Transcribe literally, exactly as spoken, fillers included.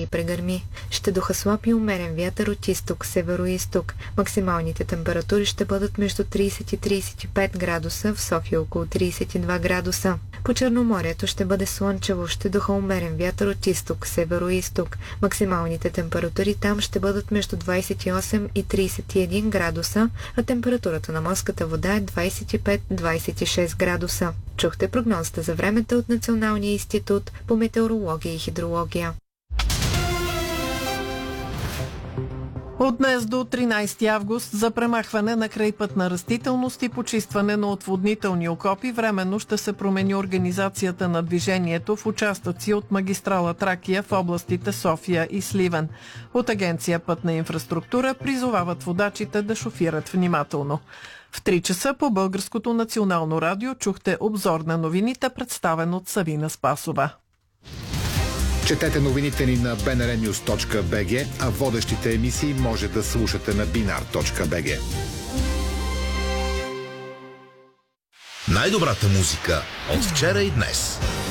и прегърми. Ще духа слаб и умерен вятър от изток, северо-изток. Максималните температури ще бъдат между трийсет и трийсет и пет градуса, в София около трийсет и два градуса. По Черноморието ще бъде слънчево, ще духа умерен вятър от изток, северо-изток. Максималните температури там ще бъдат между двайсет и осем и трийсет и един градуса, а температурата на морската вода е двайсет и пет до двайсет и шест градуса. Чухте прогнозата за времето от Националния институт по метеорология и хидрология. От днес до тринайсети август за премахване на крайпътна растителност и почистване на отводнителни окопи временно ще се промени организацията на движението в участъци от магистрала Тракия в областите София и Сливен. От Агенция Пътна инфраструктура призовават водачите да шофират внимателно. В три часа по Българското национално радио чухте обзор на новините, представен от Савина Спасова. Четете новините ни на би ен ар нюз точка би джи, а водещите емисии може да слушате на би ен ар точка би джи. Най-добрата музика от вчера и днес.